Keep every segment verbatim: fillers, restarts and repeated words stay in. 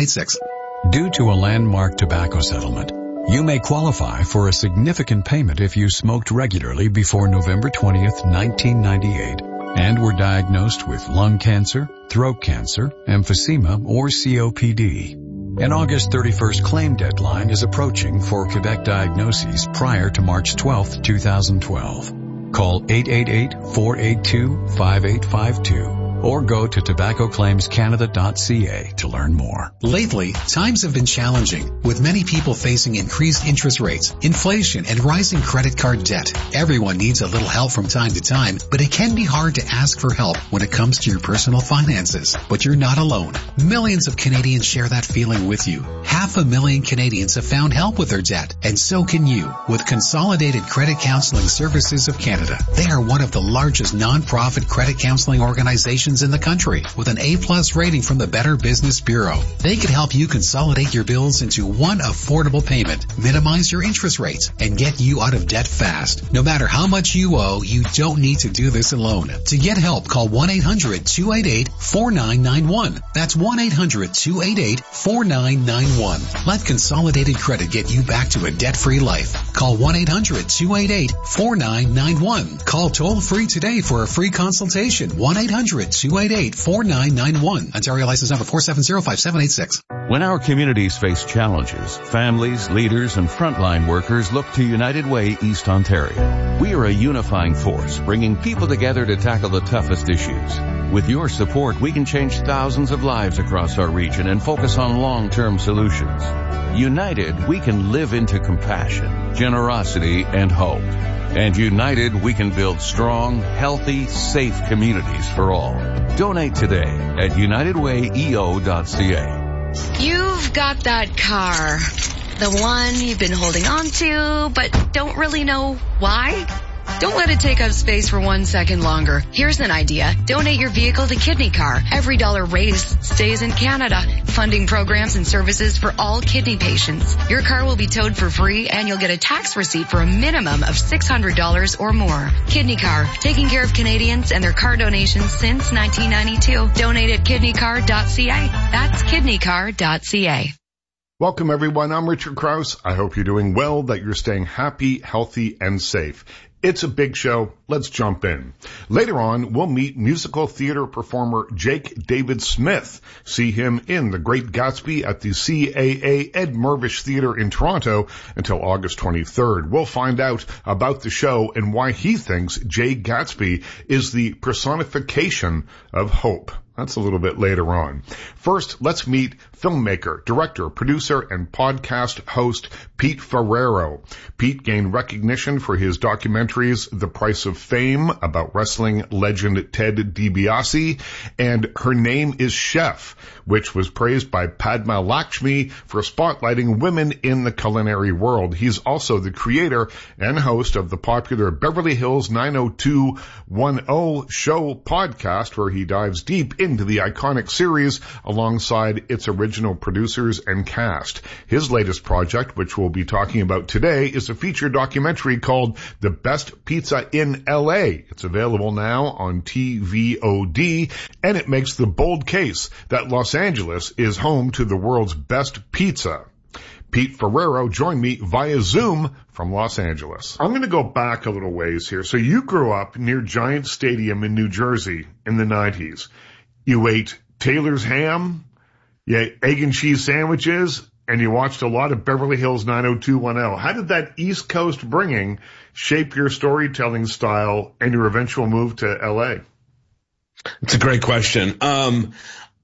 eight six. Due to a landmark tobacco settlement, you may qualify for a significant payment if you smoked regularly before November twentieth, nineteen ninety-eight, and were diagnosed with lung cancer, throat cancer, emphysema, or C O P D. An August thirty-first claim deadline is approaching for Quebec diagnoses prior to March twelfth, twenty twelve. Call eight eight eight, four eight two, five eight five two or go to tobacco claims canada dot c a to learn more. Lately, times have been challenging, with many people facing increased interest rates, inflation, and rising credit card debt. Everyone needs a little help from time to time, but it can be hard to ask for help when it comes to your personal finances. But you're not alone. Millions of Canadians share that feeling with you. Half a million Canadians have found help with their debt, and so can you with Consolidated Credit Counseling Services of Canada. They are one of the largest non-profit credit counseling organizations in the country with an A-plus rating from the Better Business Bureau. They can help you consolidate your bills into one affordable payment, minimize your interest rates, and get you out of debt fast. No matter how much you owe, you don't need to do this alone. To get help, call one eight hundred, two eight eight, four nine nine one. That's one eight hundred, two eight eight, four nine nine one. Let Consolidated Credit get you back to a debt-free life. Call one eight hundred, two eight eight, four nine nine one. Call toll-free today for a free consultation. one eight hundred, two eight eight, four nine nine one. Ontario license number four seven zero five seven eight six. When our communities face challenges, families, leaders, and frontline workers look to United Way East Ontario. We are a unifying force, bringing people together to tackle the toughest issues. With your support, we can change thousands of lives across our region and focus on long-term solutions. United, we can live into compassion, generosity, and hope. And united, we can build strong, healthy, safe communities for all. Donate today at united way e o dot c a. You've got that car. The one you've been holding on to, but don't really know why? Don't let it take up space for one second longer. Here's an idea. Donate your vehicle to Kidney Car. Every dollar raised stays in Canada, funding programs and services for all kidney patients. Your car will be towed for free, and you'll get a tax receipt for a minimum of six hundred dollars or more. Kidney Car, taking care of Canadians and their car donations since nineteen ninety-two. Donate at kidney car dot c a. That's kidney car dot c a. Welcome, everyone. I'm Richard Krause. I hope you're doing well, that you're staying happy, healthy, and safe. It's a big show. Let's jump in. Later on, we'll meet musical theater performer Jake David Smith. See him in The Great Gatsby at the C A A Ed Mirvish Theater in Toronto until August twenty-third. We'll find out about the show and why he thinks Jay Gatsby is the personification of hope. That's a little bit later on. First, let's meet filmmaker, director, producer, and podcast host Pete Ferrero. Pete gained recognition for his documentaries The Price of Fame about wrestling legend Ted DiBiase and Her Name is Chef, which was praised by Padma Lakshmi for spotlighting women in the culinary world. He's also the creator and host of the popular Beverly Hills nine oh two one oh show podcast, where he dives deep into the iconic series alongside its original producers and cast. His latest project, which we'll be talking about today, is a feature documentary called The Best Pizza in L A. It's available now on T V O D, and it makes the bold case that Los Angeles is home to the world's best pizza. Pete Ferrero joined me via Zoom from Los Angeles. I'm going to go back a little ways here. So you grew up near Giant Stadium in New Jersey in the nineties. You ate Taylor's ham, you ate egg and cheese sandwiches, and you watched a lot of Beverly Hills nine oh two one oh. How did that East Coast bringing shape your storytelling style and your eventual move to L A? It's a great question. Um,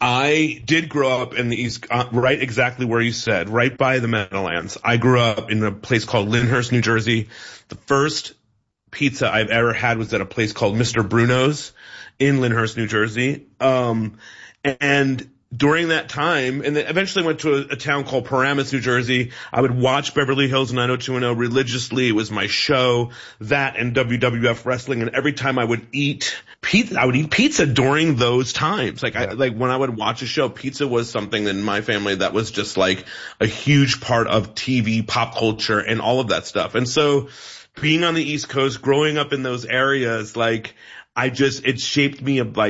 I did grow up in the East, uh, right exactly where you said, right by the Meadowlands. I grew up in a place called Lyndhurst, New Jersey. The first pizza I've ever had was at a place called Mister Bruno's in Lyndhurst, New Jersey. Um, and during that time, and then eventually went to a, a town called Paramus, New Jersey. I would watch Beverly Hills nine oh two one oh religiously. It was my show, that and W W F wrestling. And every time I would eat pizza, I would eat pizza during those times. Like, yeah. I, like when I would watch a show, pizza was something in my family that was just like a huge part of T V, pop culture, and all of that stuff. And so being on the East Coast, growing up in those areas, like, I just, it shaped me of like,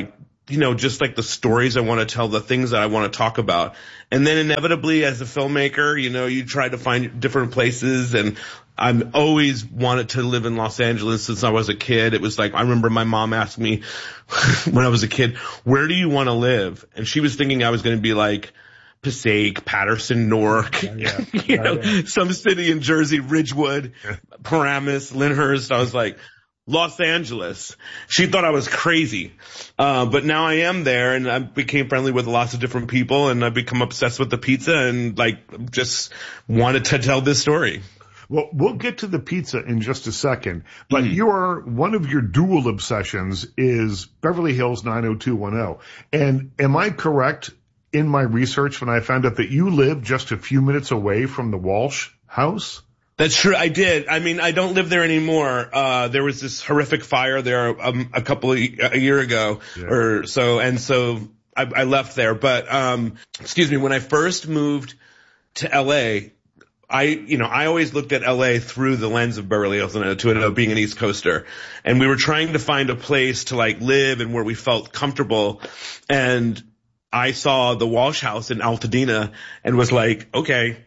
you know, just like the stories I want to tell, the things that I want to talk about. And then inevitably as a filmmaker, you know, you try to find different places, and I've always wanted to live in Los Angeles since I was a kid. It was like, I remember my mom asked me when I was a kid, where do you want to live? And she was thinking I was going to be like Passaic, Patterson, Newark, yeah, yeah. you know, yeah, yeah. some city in Jersey, Ridgewood, Paramus, Lyndhurst. I was like, Los Angeles. She thought I was crazy. Uh, but now I am there, and I became friendly with lots of different people, and I've become obsessed with the pizza and like just wanted to tell this story. Well, we'll get to the pizza in just a second, but mm-hmm. your, one of your dual obsessions is Beverly Hills nine oh two one oh. And am I correct in my research when I found out that you live just a few minutes away from the Walsh house? That's true. I did. I mean, I don't live there anymore. Uh, there was this horrific fire there um, a couple of, a year ago yeah. or so. And so I, I left there. But, um, excuse me, when I first moved to L A, I, you know, I always looked at L A through the lens of Beverly Hills nine oh two one oh, being an East Coaster. And we were trying to find a place to like live and where we felt comfortable. And I saw the Walsh house in Altadena and was like, okay,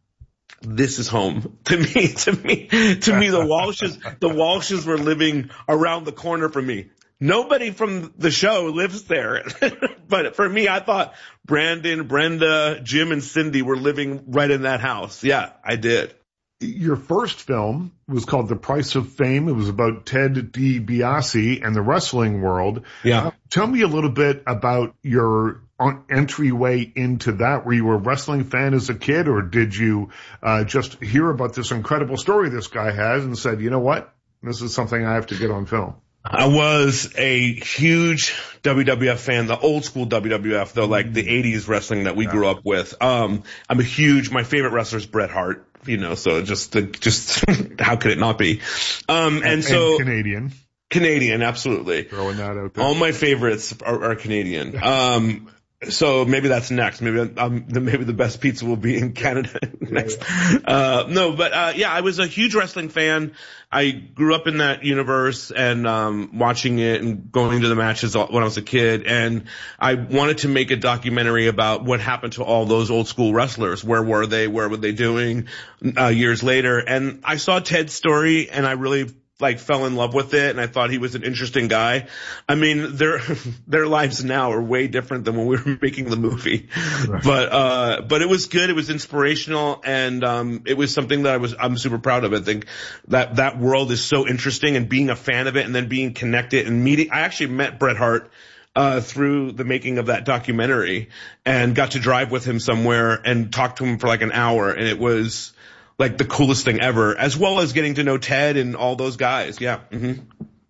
this is home to me. To me, to me, the Walshes, the Walshes were living around the corner from me. Nobody from the show lives there, but for me, I thought Brandon, Brenda, Jim, and Cindy were living right in that house. Yeah, I did. Your first film was called The Price of Fame. It was about Ted DiBiase and the wrestling world. Yeah. Uh, tell me a little bit about your entryway into that. Were you a wrestling fan as a kid, or did you uh, just hear about this incredible story this guy has and said, you know what, this is something I have to get on film? I was a huge W W F fan, the old school W W F, though, like the eighties wrestling that we yeah. grew up with. Um, I'm a huge, my favorite wrestler is Bret Hart, you know, so just, the, just how could it not be? Um, and, and so. And Canadian. Canadian, absolutely. Throwing that out there. All my favorites are, are Canadian. Um, So maybe that's next. Maybe um, the, maybe the best pizza will be in Canada next. Yeah, yeah. Uh, no, but uh, yeah, I was a huge wrestling fan. I grew up in that universe and um, watching it and going to the matches when I was a kid. And I wanted to make a documentary about what happened to all those old school wrestlers. Where were they? Where were they doing uh, years later? And I saw Ted's story, and I really like fell in love with it, and I thought he was an interesting guy. I mean, their their lives now are way different than when we were making the movie. Right. But uh but it was good, it was inspirational, and um it was something that I was I'm super proud of. I think that that world is so interesting, and being a fan of it and then being connected and meeting I actually met Bret Hart uh through the making of that documentary, and got to drive with him somewhere and talk to him for like an hour, and it was like the coolest thing ever, as well as getting to know Ted and all those guys. Yeah. Mm-hmm.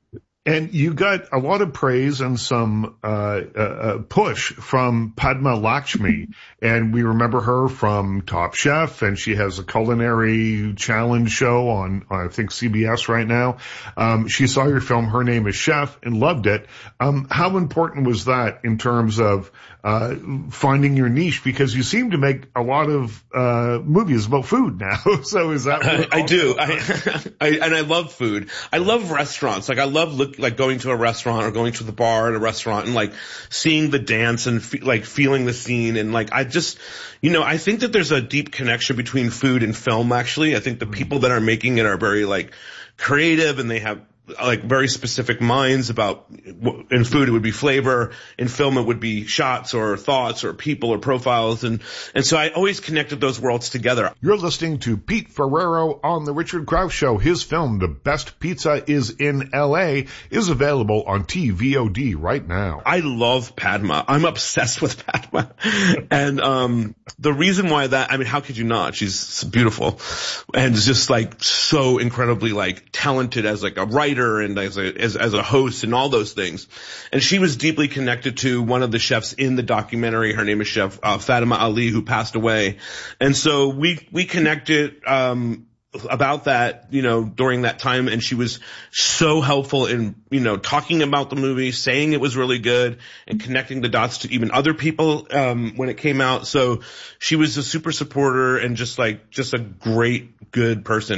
And you got a lot of praise and some uh, uh push from Padma Lakshmi, and we remember her from Top Chef, and she has a culinary challenge show on, I think, C B S right now. Um, she saw your film, Her Name is Chef, and loved it. Um, how important was that in terms of uh finding your niche? Because you seem to make a lot of uh movies about food now. So is that what I, I do. I, I and I love food. I love restaurants. Like I love look like going to a restaurant or going to the bar at a restaurant and like seeing the dance and fe- like feeling the scene, and like I just, you know, I think that there's a deep connection between food and film. Actually, I think the people that are making it are very like creative, and they have like very specific minds about, in food it would be flavor, in film it would be shots or thoughts or people or profiles, and and so I always connected those worlds together. You're listening to Pete Ferrero on The Richard Crouse Show. His film, The Best Pizza is in L A, is available on T V O D right now. I love Padma. I'm obsessed with Padma. And um the reason why that, I mean, how could you not? She's beautiful and just like so incredibly like talented as like a writer and as a, as, as a host and all those things. And she was deeply connected to one of the chefs in the documentary. Her name is Chef uh, Fatima Ali, who passed away. And so we, we connected, um, about that, you know, during that time. And she was so helpful in, you know, talking about the movie, saying it was really good, and connecting the dots to even other people, um, when it came out. So she was a super supporter and just like, just a great, good person.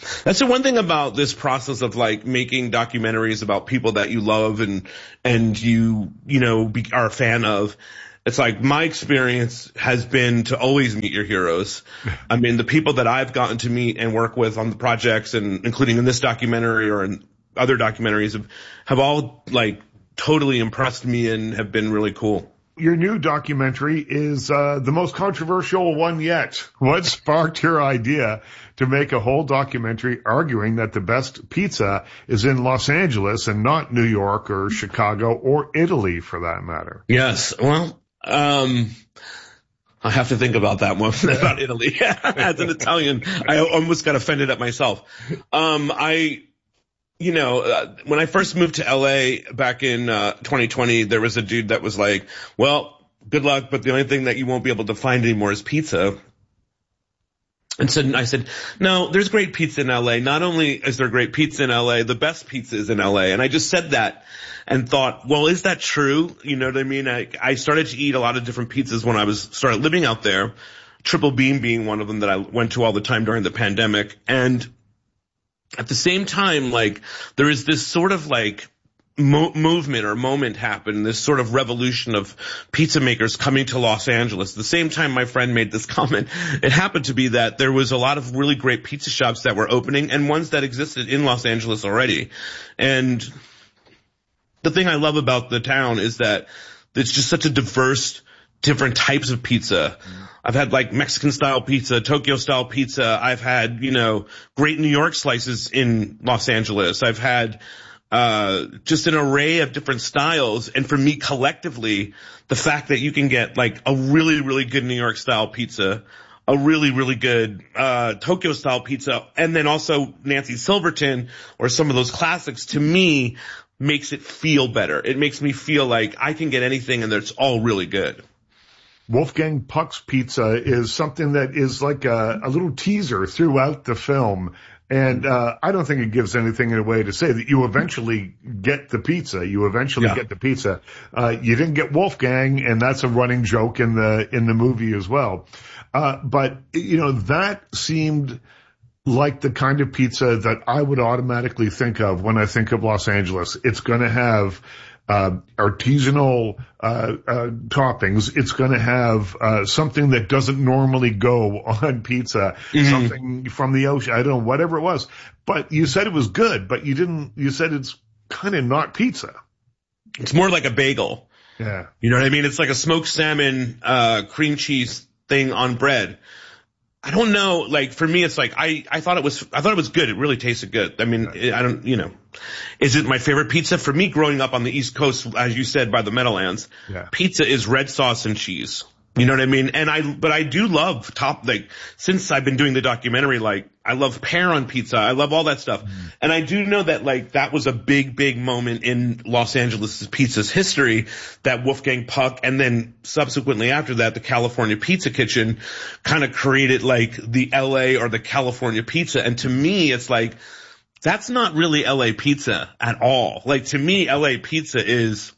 That's the one thing about this process of like making documentaries about people that you love and, and you, you know, be, are a fan of. It's like my experience has been to always meet your heroes. I mean, the people that I've gotten to meet and work with on the projects, and including in this documentary or in other documentaries, have, have all like totally impressed me and have been really cool. Your new documentary is uh, the most controversial one yet. What sparked your idea to make a whole documentary arguing that the best pizza is in Los Angeles and not New York or Chicago or Italy, for that matter? Yes, well, um, I have to think about that one, about Italy. As an Italian, I almost got offended at myself. Um, I, you know, uh, when I first moved to L A back in uh, twenty twenty, there was a dude that was like, well, good luck, but the only thing that you won't be able to find anymore is pizza. And so I said, no, there's great pizza in L A. Not only is there great pizza in L A, the best pizza is in L A. And I just said that and thought, well, is that true? You know what I mean? I, I started to eat a lot of different pizzas when I was started living out there. Triple Beam being one of them that I went to all the time during the pandemic. And at the same time, like, there is this sort of like mo- movement or moment happen, this sort of revolution of pizza makers coming to Los Angeles. At the same time my friend made this comment, it happened to be that there was a lot of really great pizza shops that were opening and ones that existed in Los Angeles already. And the thing I love about the town is that it's just such a diverse, different types of pizza. I've had like Mexican style pizza, Tokyo style pizza. I've had, you know, great New York slices in Los Angeles. I've had, uh, just an array of different styles. And for me collectively, the fact that you can get like a really, really good New York style pizza, a really, really good, uh, Tokyo style pizza, and then also Nancy Silverton or some of those classics, to me makes it feel better. It makes me feel like I can get anything and it's all really good. Wolfgang Puck's Pizza is something that is like a, a little teaser throughout the film. And uh I don't think it gives anything away to say that you eventually get the pizza. You eventually yeah. get the pizza. Uh You didn't get Wolfgang, and that's a running joke in the in the movie as well. Uh But, you know, that seemed like the kind of pizza that I would automatically think of when I think of Los Angeles. It's going to have uh artisanal uh, uh toppings. It's going to have uh something that doesn't normally go on pizza, mm-hmm. something from the ocean. I don't know, whatever it was. But you said it was good, but you didn't, you said it's kind of not pizza. It's more like a bagel. Yeah. You know what I mean? It's like a smoked salmon, uh, cream cheese thing on bread. I don't know, like, for me, it's like, I, I thought it was, I thought it was good. It really tasted good. I mean, it, I don't, you know, is it my favorite pizza? For me, growing up on the East Coast, as you said, by the Meadowlands, yeah. pizza is red sauce and cheese. You know what I mean? And I, but I do love top, like, since I've been doing the documentary, like, I love pear on pizza. I love all that stuff. Mm. And I do know that, like, that was a big, big moment in Los Angeles pizza's history, that Wolfgang Puck, and then subsequently after that, the California Pizza Kitchen kind of created, like, the L A or the California pizza. And to me, it's like, that's not really L A pizza at all. Like, to me, L A pizza is,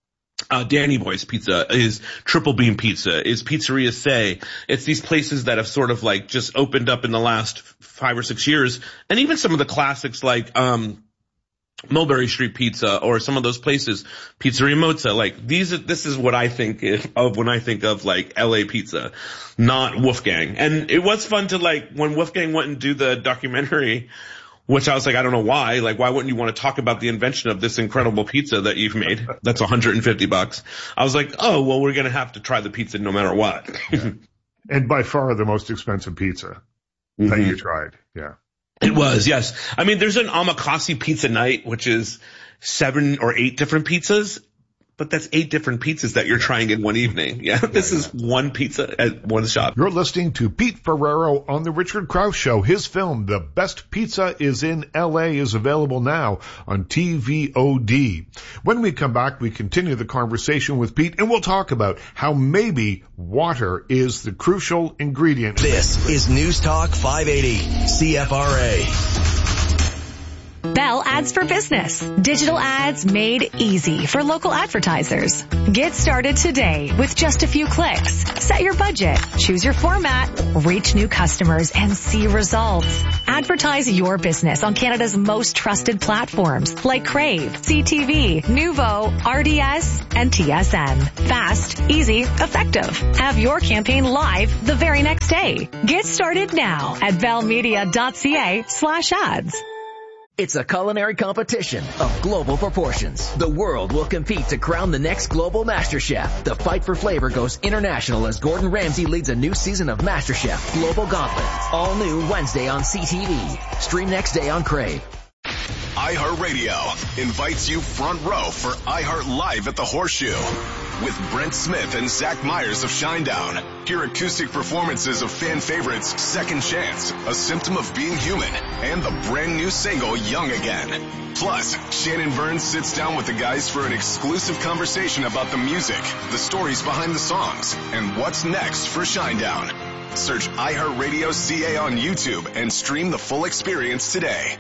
Uh, Danny Boy's Pizza, is Triple Beam Pizza, is Pizzeria Say. It's these places that have sort of like just opened up in the last five or six years. And even some of the classics like, um, Mulberry Street Pizza or some of those places, Pizzeria Mozza. Like these, this is what I think of when I think of like L A pizza, not Wolfgang. And it was fun to like, when Wolfgang went and do the documentary, which I was like, I don't know why. Like, why wouldn't you want to talk about the invention of this incredible pizza that you've made? That's one hundred fifty bucks. I was like, oh, well, we're going to have to try the pizza no matter what. Yeah. And by far the most expensive pizza mm-hmm. that you tried. Yeah. It was, yes. I mean, there's an omakase pizza night, which is seven or eight different pizzas. But that's eight different pizzas that you're trying in one evening. Yeah, this yeah, yeah. is one pizza at one shop. You're listening to Pete Ferrero on The Richard Krause Show. His film, The Best Pizza is in L A, is available now on T V O D. When we come back, we continue the conversation with Pete, and we'll talk about how maybe water is the crucial ingredient. This is News Talk five eighty, C F R A. Bell Ads for Business. Digital ads made easy for local advertisers. Get started today with just a few clicks. Set your budget, choose your format, reach new customers, and see results. Advertise your business on Canada's most trusted platforms like Crave, C T V, Nuvo, R D S, and T S N. Fast, easy, effective. Have your campaign live the very next day. Get started now at bellmedia.ca slash ads. It's a culinary competition of global proportions. The world will compete to crown the next global MasterChef. The fight for flavor goes international as Gordon Ramsay leads a new season of MasterChef Global Gauntlet. All new Wednesday on C T V. Stream next day on Crave. iHeartRadio invites you front row for iHeart Live at the Horseshoe with Brent Smith and Zach Myers of Shinedown. Hear acoustic performances of fan favorites Second Chance, A Symptom of Being Human, and the brand new single Young Again. Plus, Shannon Burns sits down with the guys for an exclusive conversation about the music, the stories behind the songs, and what's next for Shinedown. Search iHeartRadio C A on YouTube and stream the full experience today.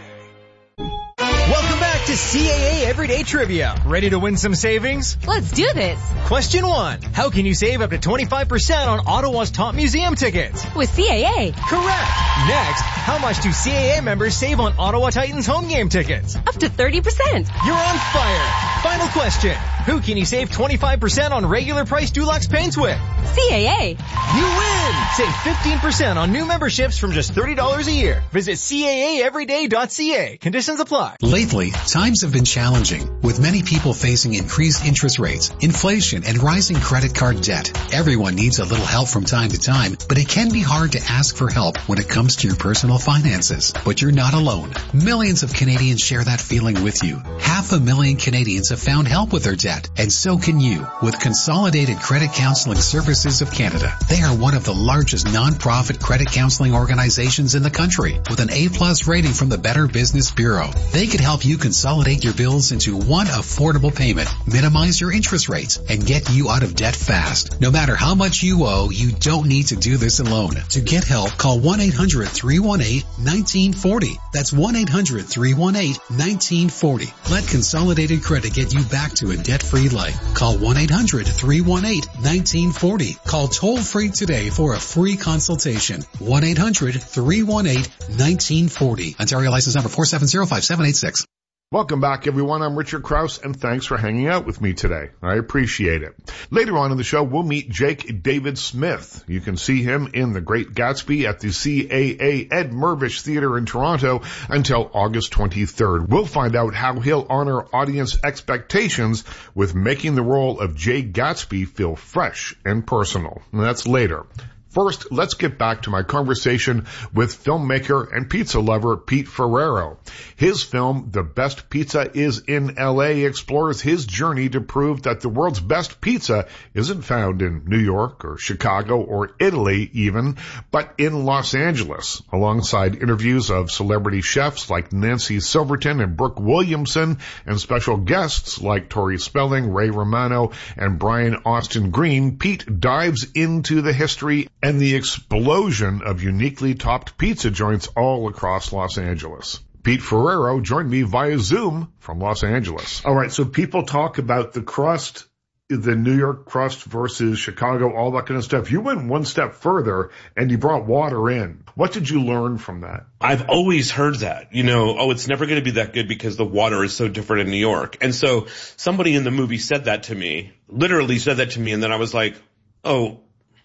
Welcome back to C A A Everyday Trivia. Ready to win some savings? Let's do this. Question one. How can you save up to twenty-five percent on Ottawa's top museum tickets? With C A A. Correct. Next, how much do C A A members save on Ottawa Titans home game tickets? Up to thirty percent. You're on fire. Final question. Who can you save twenty-five percent on regular price Dulux paints with? C A A. You win! Save fifteen percent on new memberships from just thirty dollars a year. Visit C A A everyday dot C A. Conditions apply. Lately, times have been challenging, with many people facing increased interest rates, inflation, and rising credit card debt. Everyone needs a little help from time to time, but it can be hard to ask for help when it comes to your personal finances. But you're not alone. Millions of Canadians share that feeling with you. Half a million Canadians have found help with their debt, and so can you with Consolidated Credit Counseling Services of Canada. They are one of the largest non-profit credit counseling organizations in the country with an A-plus rating from the Better Business Bureau. They could help you consolidate your bills into one affordable payment, minimize your interest rates, and get you out of debt fast. No matter how much you owe, you don't need to do this alone. To get help, call one eight hundred three one eight one nine four zero. That's one eight hundred three one eight one nine four zero. Let Consolidated Credit get you back to a debt-free life. Call one eight hundred three one eight one nine four zero. Call toll-free today for a free consultation. one eight hundred three one eight one nine four zero. Ontario license number four seven zero five seven eight six. Welcome back, everyone. I'm Richard Krause, and thanks for hanging out with me today. I appreciate it. Later on in the show, we'll meet Jake David Smith. You can see him in The Great Gatsby at the C A A Ed Mirvish Theatre in Toronto until August twenty-third. We'll find out how he'll honor audience expectations with making the role of Jay Gatsby feel fresh and personal. And that's later. First, let's get back to my conversation with filmmaker and pizza lover Pete Ferrero. His film, The Best Pizza is in L A, explores his journey to prove that the world's best pizza isn't found in New York or Chicago or Italy even, but in Los Angeles, alongside interviews of celebrity chefs like Nancy Silverton and Brooke Williamson and special guests like Tori Spelling, Ray Romano, and Brian Austin Green. Pete dives into the history and the explosion of uniquely topped pizza joints all across Los Angeles. Pete Ferrero joined me via Zoom from Los Angeles. All right, so people talk about the crust, the New York crust versus Chicago, all that kind of stuff. You went one step further and you brought water in. What did you learn from that? I've always heard that, you know, oh, it's never going to be that good because the water is so different in New York. And so somebody in the movie said that to me, literally said that to me, and then I was like, oh,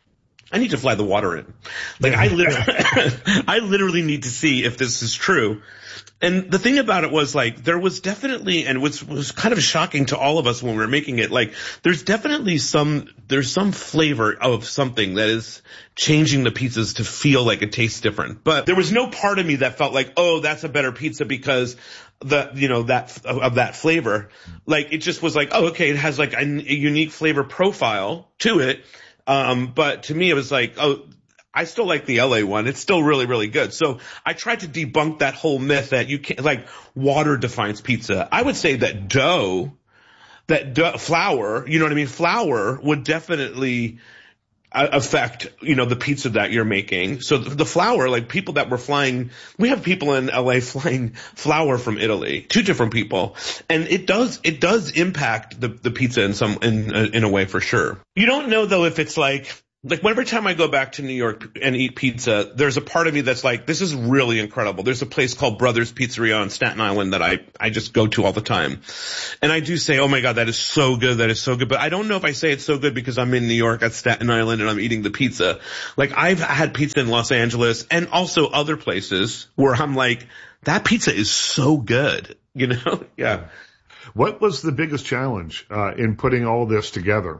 I need to fly the water in. Like I literally, I literally need to see if this is true. And the thing about it was like, there was definitely, and which was kind of shocking to all of us when we were making it, like there's definitely some, there's some flavor of something that is changing the pizzas to feel like it tastes different. But there was no part of me that felt like, oh, that's a better pizza because the, you know, that, of that flavor. Like it just was like, oh, okay, it has like a, a unique flavor profile to it. Um, but to me, it was like, oh, I still like the L A one. It's still really, really good. So I tried to debunk that whole myth that you can't, like, water defines pizza. I would say that dough, that dough, flour, you know what I mean? Flour would definitely affect, you know, the pizza that you're making. So the, the flour, like people that were flying, we have people in L A flying flour from Italy, two different people. And it does, it does impact the, the pizza in some, in, in a way for sure. You don't know though if it's like, Like every time I go back to New York and eat pizza, there's a part of me that's like, this is really incredible. There's a place called Brothers Pizzeria on Staten Island that I, I just go to all the time. And I do say, oh my God, that is so good. That is so good. But I don't know if I say it's so good because I'm in New York at Staten Island and I'm eating the pizza. Like I've had pizza in Los Angeles and also other places where I'm like, that pizza is so good, you know? Yeah. What was the biggest challenge, uh, in putting all this together?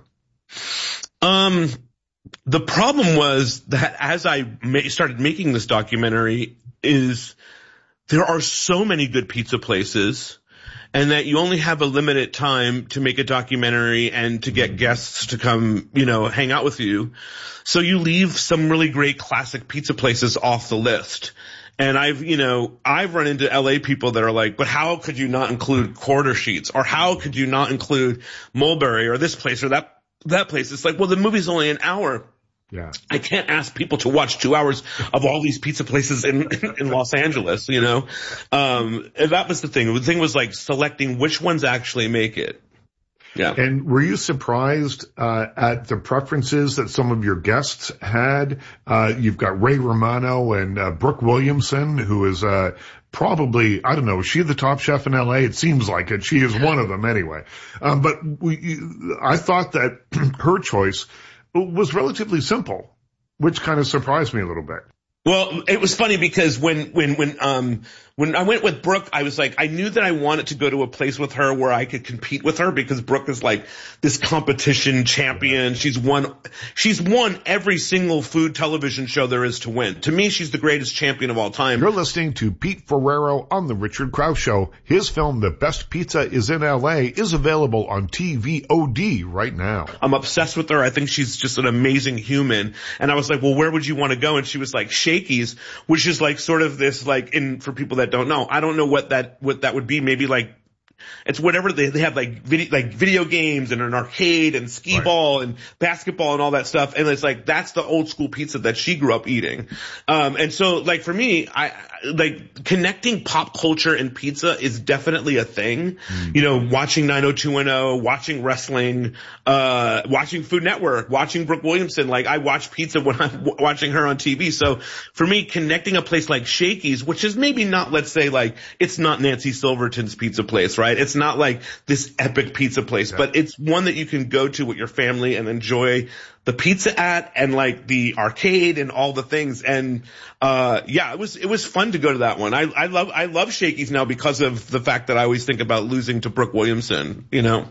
Um, The problem was that as I ma- started making this documentary is there are so many good pizza places and that you only have a limited time to make a documentary and to get guests to come, you know, hang out with you. So you leave some really great classic pizza places off the list. And I've, you know, I've run into L A people that are like, but how could you not include Quarter Sheets? Or how could you not include Mulberry or this place or that that place? It's like, well, the movie's only an hour. Yeah. I can't ask people to watch two hours of all these pizza places in, in Los Angeles, you know? Um, and that was the thing. The thing was like selecting which ones actually make it. Yeah. And were you surprised, uh, at the preferences that some of your guests had? Uh, you've got Ray Romano and, uh, Brooke Williamson, who is, uh, probably, I don't know, is she the top chef in L A? It seems like it. She is one of them anyway. Um, but we, I thought that her choice was relatively simple, which kind of surprised me a little bit. Well, it was funny because when, when, when, um, when I went with Brooke, I was like, I knew that I wanted to go to a place with her where I could compete with her because Brooke is like this competition champion. She's won, she's won every single food television show there is to win. To me, she's the greatest champion of all time. You're listening to Pete Ferrero on the Richard Krause Show. His film, The Best Pizza is in L A, is available on T V O D right now. I'm obsessed with her. I think she's just an amazing human. And I was like, well, where would you want to go? And she was like, Shakey's, which is like sort of this, like, in, for people that don't know, I don't know what that, what that would be. Maybe like, it's whatever they, they have like video, like video games and an arcade and skee right. ball and basketball and all that stuff. And it's like, that's the old school pizza that she grew up eating. Um, and so like for me, I, like connecting pop culture and pizza is definitely a thing. Mm. You know, watching nine oh two one oh, watching wrestling, uh, watching Food Network, watching Brooke Williamson. Like I watch pizza when I'm w- watching her on T V. So for me, connecting a place like Shakey's, which is maybe not, let's say like, it's not Nancy Silverton's pizza place, right? It's not like this epic pizza place, yeah. but it's one that you can go to with your family and enjoy the pizza at and like the arcade and all the things. And, uh, yeah, it was, it was fun to go to that one. I, I love, I love Shakey's now because of the fact that I always think about losing to Brooke Williamson, you know?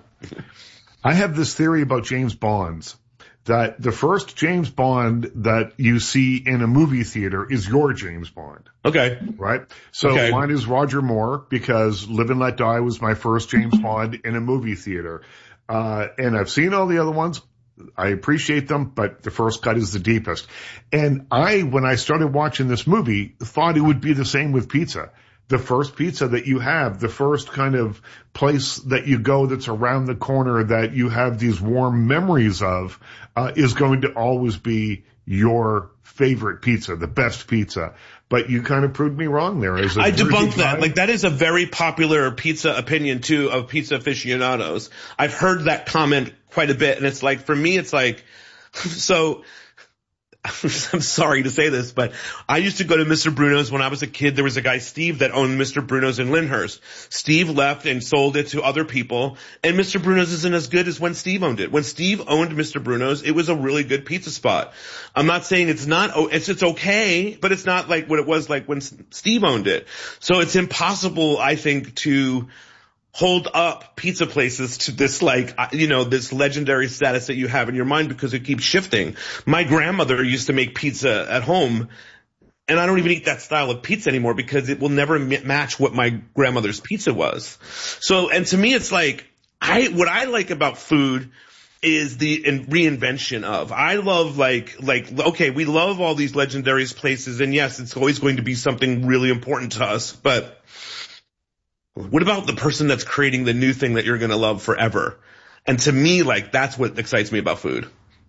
I have this theory about James Bonds, that the first James Bond that you see in a movie theater is your James Bond. Okay. Right? So okay. mine is Roger Moore because Live and Let Die was my first James Bond in a movie theater. Uh, and I've seen all the other ones. I appreciate them, but the first cut is the deepest. And I, when I started watching this movie, thought it would be the same with pizza. The first pizza that you have, the first kind of place that you go that's around the corner that you have these warm memories of, uh, is going to always be your favorite pizza, the best pizza. But you kind of proved me wrong there. As a I debunk that. Like that is a very popular pizza opinion too of pizza aficionados. I've heard that comment quite a bit, and it's like, for me, it's like, so, I'm sorry to say this, but I used to go to Mister Bruno's when I was a kid. There was a guy, Steve, that owned Mister Bruno's in Lyndhurst. Steve left and sold it to other people, and Mister Bruno's isn't as good as when Steve owned it. When Steve owned Mister Bruno's, it was a really good pizza spot. I'm not saying it's not, it's, it's okay, but it's not like what it was like when Steve owned it. So it's impossible, I think, to hold up pizza places to this, like, you know, this legendary status that you have in your mind because it keeps shifting. My grandmother used to make pizza at home, and I don't even eat that style of pizza anymore because it will never m- match what my grandmother's pizza was. So, and to me, it's like, I, what I like about food is the reinvention of. I love like, like, okay, we love all these legendary places, and yes, it's always going to be something really important to us, but what about the person that's creating the new thing that you're going to love forever? And to me, like, that's what excites me about food.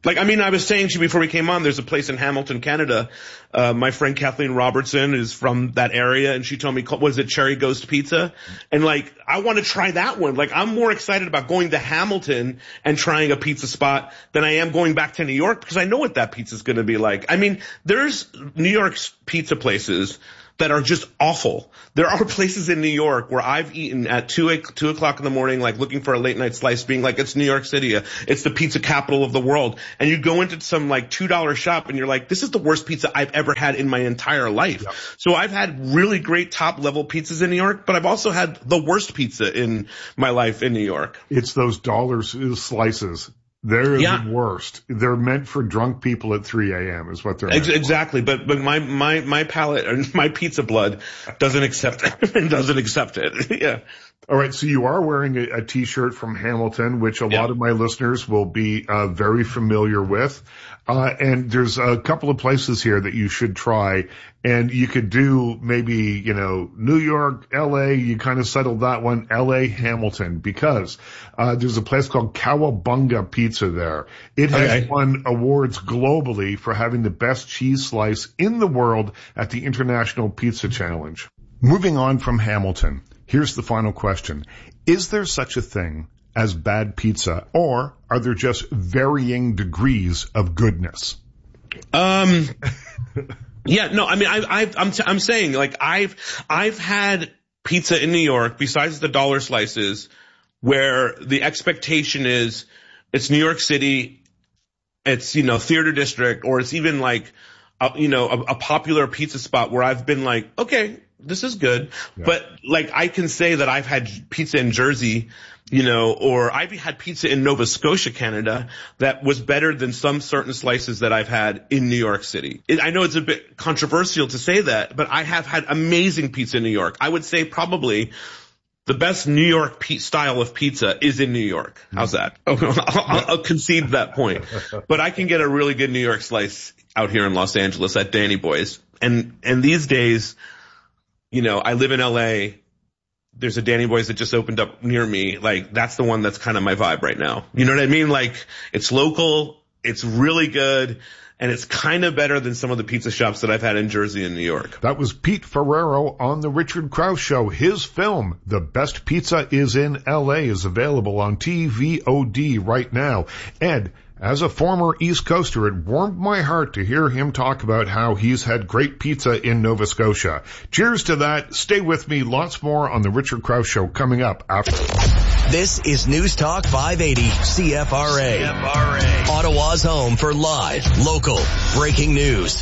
Like, I mean, I was saying to you before we came on, there's a place in Hamilton, Canada. Uh, my friend Kathleen Robertson is from that area, and she told me, what is it, Cherry Ghost Pizza? And like, I want to try that one. Like, I'm more excited about going to Hamilton and trying a pizza spot than I am going back to New York, because I know what that pizza's going to be like. I mean, there's New York's pizza places that are just awful. There are places in New York where I've eaten at two, two o'clock in the morning, like looking for a late night slice, being like, it's New York City. It's the pizza capital of the world. And you go into some like two dollar shop and you're like, this is the worst pizza I've ever had in my entire life. Yep. So I've had really great top level pizzas in New York, but I've also had the worst pizza in my life in New York. It's those dollar slices. They're yeah. the worst. They're meant for drunk people at three a.m. is what they're meant Exactly. for. But, but my, my, my palate and my pizza blood doesn't accept it. doesn't accept it. Yeah. All right. So you are wearing a, a t-shirt from Hamilton, which a yeah. lot of my listeners will be uh, very familiar with. Uh, and there's a couple of places here that you should try. And you could do maybe, you know, New York, L A, you kind of settled that one, L A, Hamilton, because uh there's a place called Cowabunga Pizza there. It has okay. won awards globally for having the best cheese slice in the world at the International Pizza Challenge. Moving on from Hamilton, here's the final question. Is there such a thing as bad pizza, or are there just varying degrees of goodness? Um... Yeah, no, I mean, I, I, I'm, t- I'm saying, like, I've, I've had pizza in New York, besides the dollar slices, where the expectation is it's New York City, it's, you know, Theater District, or it's even like, a, you know, a, a popular pizza spot where I've been like, okay, this is good. Yeah. But like, I can say that I've had pizza in Jersey, you know, or I've had pizza in Nova Scotia, Canada, that was better than some certain slices that I've had in New York City. It, I know it's a bit controversial to say that, but I have had amazing pizza in New York. I would say probably the best New York pe- style of pizza is in New York. How's that? I'll, I'll, I'll concede that point. But I can get a really good New York slice out here in Los Angeles at Danny Boy's. And, and these days, you know, I live in L A. There's a Danny Boy's that just opened up near me. Like, that's the one that's kind of my vibe right now. You know what I mean? Like, it's local, it's really good, and it's kind of better than some of the pizza shops that I've had in Jersey and New York. That was Pete Ferrero on The Richard Krause Show. His film, The Best Pizza is in L A, is available on T V O D right now. Ed, as a former East Coaster, it warmed my heart to hear him talk about how he's had great pizza in Nova Scotia. Cheers to that. Stay with me. Lots more on The Richard Krause Show coming up after. This is News Talk five eighty C F R A. C F R A. Ottawa's home for live, local, breaking news.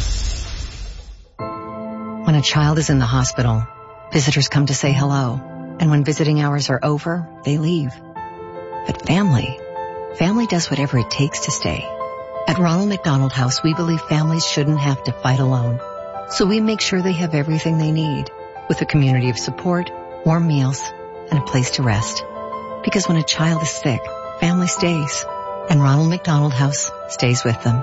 When a child is in the hospital, visitors come to say hello. And when visiting hours are over, they leave. But family... Family does whatever it takes to stay. At Ronald McDonald House, we believe families shouldn't have to fight alone. So we make sure they have everything they need, with a community of support, warm meals, and a place to rest. Because when a child is sick, family stays, and Ronald McDonald House stays with them.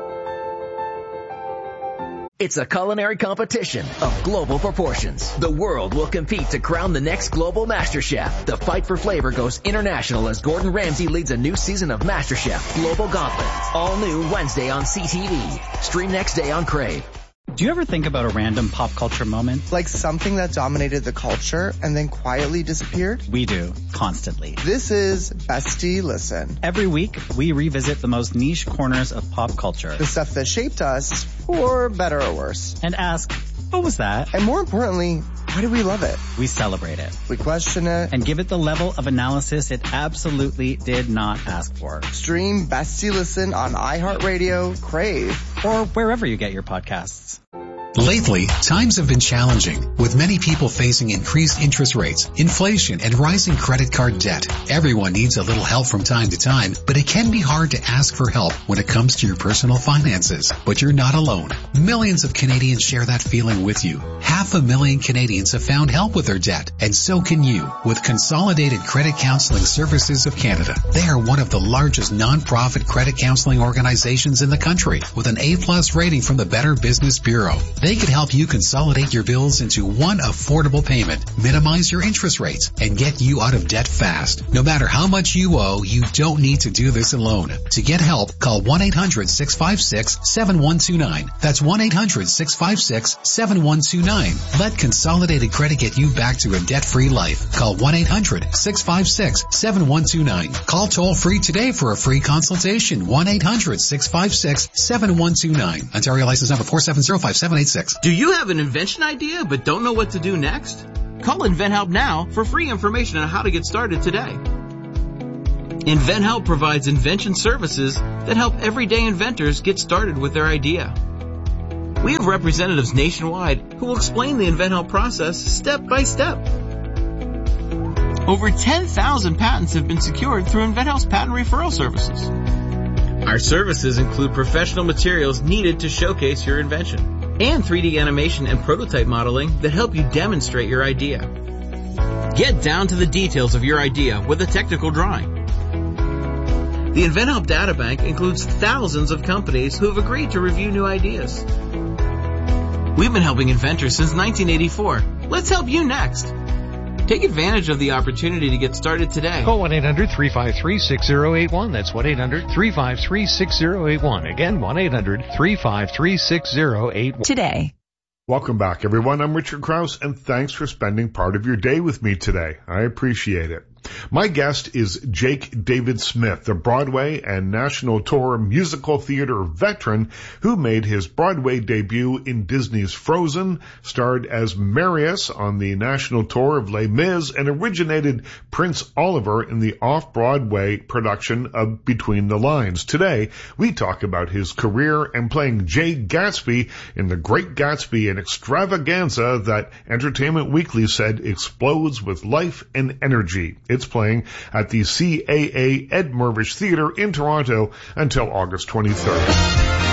It's a culinary competition of global proportions. The world will compete to crown the next global MasterChef. The fight for flavor goes international as Gordon Ramsay leads a new season of MasterChef Global Gauntlet. All new Wednesday on C T V. Stream next day on Crave. Do you ever think about a random pop culture moment? Like something that dominated the culture and then quietly disappeared? We do, constantly. This is Bestie Listen. Every week, we revisit the most niche corners of pop culture. The stuff that shaped us, for better or worse. And ask, what was that? And more importantly, why do we love it? We celebrate it. We question it. And give it the level of analysis it absolutely did not ask for. Stream Bestie Listen on iHeartRadio, Crave, or wherever you get your podcasts. Lately, times have been challenging, with many people facing increased interest rates, inflation, and rising credit card debt. Everyone needs a little help from time to time, but it can be hard to ask for help when it comes to your personal finances. But you're not alone. Millions of Canadians share that feeling with you. Half a million Canadians have found help with their debt, and so can you with Consolidated Credit Counseling Services of Canada. They are one of the largest non-profit credit counseling organizations in the country, with an A plus rating from the Better Business Bureau. They They could help you consolidate your bills into one affordable payment, minimize your interest rates, and get you out of debt fast. No matter how much you owe, you don't need to do this alone. To get help, call one eight hundred six five six seven one two nine. That's one eight hundred six five six seven one two nine. Let Consolidated Credit get you back to a debt-free life. Call one eight hundred six five six seven one two nine. Call toll free today for a free consultation. one eight hundred six five six seven one two nine. Ontario license number four seven zero five seven eight six. Do you have an invention idea but don't know what to do next? Call InventHelp now for free information on how to get started today. InventHelp provides invention services that help everyday inventors get started with their idea. We have representatives nationwide who will explain the InventHelp process step by step. Over ten thousand patents have been secured through InventHelp's patent referral services. Our services include professional materials needed to showcase your invention and three D animation and prototype modeling that help you demonstrate your idea. Get down to the details of your idea with a technical drawing. The InventHelp Databank includes thousands of companies who have agreed to review new ideas. We've been helping inventors since nineteen eighty-four. Let's help you next. Take advantage of the opportunity to get started today. Call one eight hundred three five three six zero eight one. That's one eight hundred three five three six zero eight one. Again, one eight hundred three five three six zero eight one. Today. Welcome back, everyone. I'm Richard Krause, and thanks for spending part of your day with me today. I appreciate it. My guest is Jake David Smith, the Broadway and national tour musical theater veteran who made his Broadway debut in Disney's Frozen, starred as Marius on the national tour of Les Mis, and originated Prince Oliver in the off-Broadway production of Between the Lines. Today, we talk about his career and playing Jay Gatsby in The Great Gatsby, an extravaganza that Entertainment Weekly said explodes with life and energy. It's playing at the C A A Ed Mirvish Theatre in Toronto until August twenty-third.